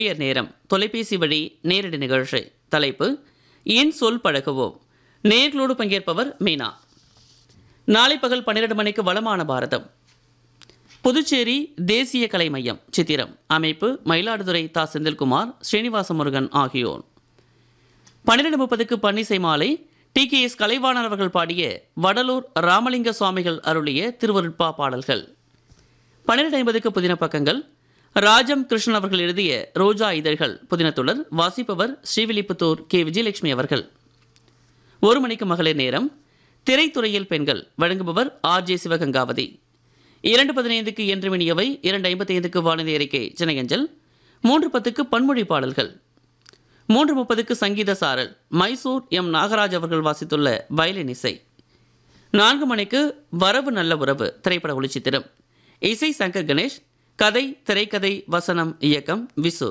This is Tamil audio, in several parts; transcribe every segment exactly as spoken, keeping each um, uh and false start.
நேரம் தொலைபேசி வழி நேரடி நிகழ்ச்சி. தலைப்பு என் சொல் பழகுவோம். நேர்களோடு பங்கேற்பவர் மீனா. நாளை பகல் பன்னிரண்டு மணிக்கு வளமான பாரதம். புதுச்சேரி தேசிய கலை மையம் சித்திரம் அமைப்பு மயிலாடுதுறை தா செந்தில்குமார், ஸ்ரீனிவாச முருகன் ஆகியோர். பன்னிரண்டு முப்பதுக்கு பன்னிசை மாலை டி கே எஸ் கலைவாணர் அவர்கள் பாடிய வடலூர் ராமலிங்க சுவாமிகள் அருளிய திருவருட்பா பாடல்கள். பன்னிரண்டு ஐம்பதுக்கு புதின பக்கங்கள். ராஜம் கிருஷ்ணன் அவர்கள் எழுதிய ரோஜா இதழ்கள் புதினத்துடன் வாசிப்பவர் ஸ்ரீவில்லிபுத்தூர் கே விஜயலட்சுமி அவர்கள். ஒரு மணிக்கு மகளிர் நேரம். திரைத்துறையில் பெண்கள் வழங்குபவர் ஆர் ஜே சிவகங்காவதி. இரண்டு பதினைந்துக்கு என்று மினியவை, இரண்டு ஐம்பத்தி ஐந்துக்கு வானிலை அறிக்கை சென்னையஞ்சல், மூன்று பத்துக்கு பன்மொழி பாடல்கள், மூன்று முப்பதுக்கு சங்கீத சாரல் மைசூர் எம் நாகராஜ் அவர்கள் வாசித்துள்ள வயலின் இசை. நான்கு மணிக்கு வரவு நல்ல உறவு திரைப்பட ஒளிச்சித்திரம். இசை சங்கர் கணேஷ். கதை திரைக்கதை வசனம் இயக்கம் விசு.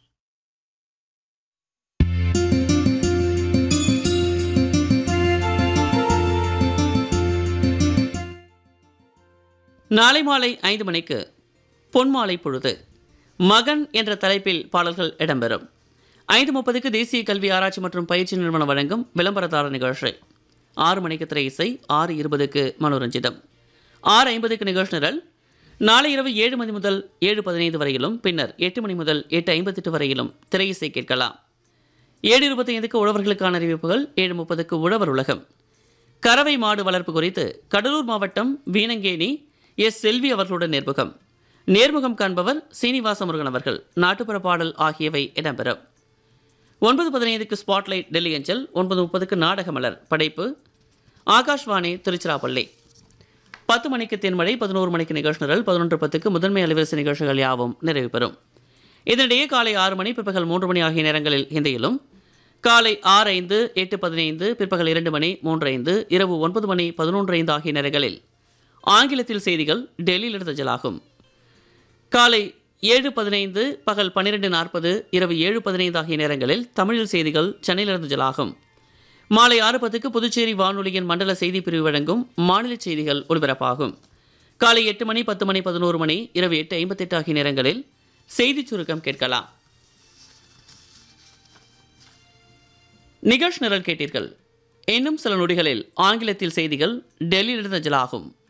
நாளை மாலை ஐந்து மணிக்கு பொன்மாலை பொழுது மகன் என்ற தலைப்பில் பாடல்கள் இடம்பெறும். ஐந்து முப்பதுக்கு தேசிய கல்வி ஆராய்ச்சி மற்றும் பயிற்சி நிறுவனம் வழங்கும் விளம்பரதாரர் நிகழ்ச்சி. ஆறு மணிக்கு திரை இசை. ஆறு இருபதுக்கு மனோரஞ்சிதம். ஆறு ஐம்பதுக்கு நிகழ்ச்சி நிரல். நாளை இரவு ஏழு மணி முதல் ஏழு பதினைந்து வரையிலும், பின்னர் எட்டு மணி முதல் எட்டு ஐம்பத்தி எட்டு வரையிலும் திரை இசை கேட்கலாம். ஏழு இருபத்தி ஐந்துக்கு உழவர்களுக்கான அறிவிப்புகள். ஏழு முப்பதுக்கு உழவர் உலகம். கறவை மாடு வளர்ப்பு குறித்து கடலூர் மாவட்டம் வீணங்கேணி எஸ் செல்வி அவர்களுடன் நேர்முகம். நேர்முகம் காண்பவர் சீனிவாச முருகன் அவர்கள். நாட்டுப்புற பாடல் ஆகியவை இடம்பெறும். ஒன்பது பதினைந்துக்கு ஸ்பாட்லைட் டெல்லி அஞ்சல். ஒன்பது முப்பதுக்கு நாடக மலர் படைப்பு ஆகாஷ்வாணி திருச்சிராப்பள்ளி. பத்து மணிக்கு தென்மழை. பதினோரு மணிக்கு நிகழ்ச்சி நிரல். பதினொன்று பத்துக்கு முதன்மை அலைவரிசை நிகழ்ச்சிகள் யாவும் நிறைவு பெறும். இதனிடையே காலை ஆறு மணி, பிற்பகல் மூன்று மணி ஆகிய நேரங்களில் ஹிந்தியிலும், காலை ஆறு ஐந்து, எட்டு பதினைந்து, பிற்பகல் இரண்டு மணி, மூன்று ஐந்து, இரவு ஒன்பது மணி, பதினொன்று ஐந்து ஆகிய நேரங்களில் ஆங்கிலத்தில் செய்திகள் டெல்லியிலிருந்து அஞ்சலாகும். காலை ஏழு பதினைந்து, பகல் பன்னிரெண்டு நாற்பது, இரவு ஏழு பதினைந்து ஆகிய நேரங்களில் தமிழில் செய்திகள் சென்னையிலிருந்து அஞ்சலாகும். மாலை ஆறு பத்துக்கு புதுச்சேரி வானொலியின் மண்டல செய்தி பிரிவு வழங்கும் மாநில செய்திகள் ஒலிபரப்பாகும். காலை எட்டு மணி, பத்து மணி, பதினோரு மணி, இரவு எட்டு ஐம்பத்தி எட்டு ஆகிய நேரங்களில் செய்திச் சுருக்கம் கேட்கலாம். நிகழ்ச்சி நிரல் கேட்டீர்கள். இன்னும் சில நொடிகளில் ஆங்கிலத்தில் செய்திகள் டெல்லியிலிருந்து அஞ்சலாகும்.